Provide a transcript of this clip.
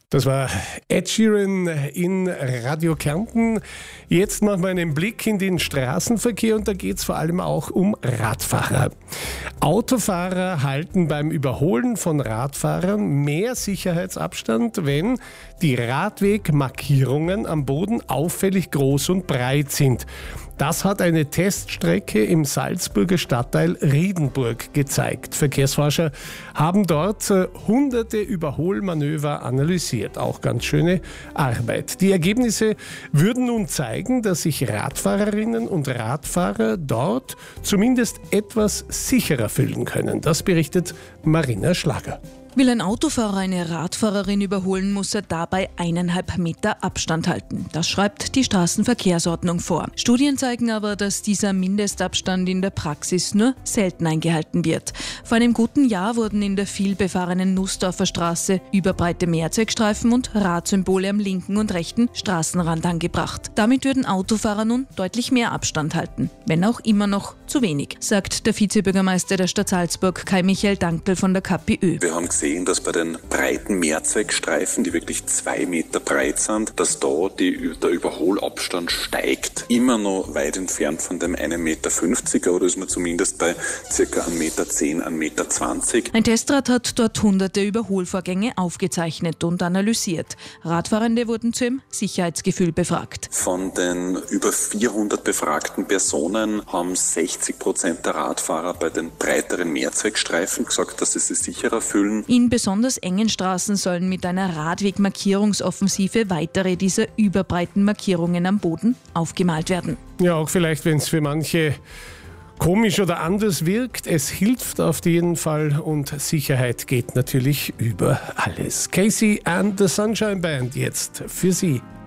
Das war Ed Sheeran in Radio Kärnten. Jetzt machen wir einen Blick in den Straßenverkehr und da geht es vor allem auch um Radfahrer. Autofahrer halten beim Überholen von Radfahrern mehr Sicherheitsabstand, wenn die Radwegmarkierungen am Boden auffällig groß und breit sind. Das hat eine Teststrecke im Salzburger Stadtteil Riedenburg gezeigt. Verkehrsforscher haben dort hunderte Überholmanöver analysiert. Auch ganz schöne Arbeit. Die Ergebnisse würden nun zeigen, dass sich Radfahrerinnen und Radfahrer dort zumindest etwas sicherer fühlen können. Das berichtet Marina Schlager. Will ein Autofahrer eine Radfahrerin überholen, muss er dabei 1,5 Meter Abstand halten. Das schreibt die Straßenverkehrsordnung vor. Studien zeigen aber, dass dieser Mindestabstand in der Praxis nur selten eingehalten wird. Vor einem guten Jahr wurden in der vielbefahrenen Nussdorfer Straße überbreite Mehrzweckstreifen und Radsymbole am linken und rechten Straßenrand angebracht. Damit würden Autofahrer nun deutlich mehr Abstand halten, wenn auch immer noch zu wenig, sagt der Vizebürgermeister der Stadt Salzburg, Kai Michael Dankl von der KPÖ. Wir haben gesehen, dass bei den breiten Mehrzweckstreifen, die wirklich 2 Meter breit sind, dass da der Überholabstand steigt. Immer noch weit entfernt von dem 1,50 Meter, aber da ist man zumindest bei ca. 1,10 Meter, 1,20 Meter. Ein Testrad hat dort hunderte Überholvorgänge aufgezeichnet und analysiert. Radfahrende wurden zu ihrem Sicherheitsgefühl befragt. Von den über 400 befragten Personen haben 60% der Radfahrer bei den breiteren Mehrzweckstreifen gesagt, dass sie sich sicherer fühlen. In besonders engen Straßen sollen mit einer Radwegmarkierungsoffensive weitere dieser überbreiten Markierungen am Boden aufgemalt werden. Ja, auch vielleicht, wenn es für manche komisch oder anders wirkt. Es hilft auf jeden Fall und Sicherheit geht natürlich über alles. Casey and the Sunshine Band jetzt für Sie.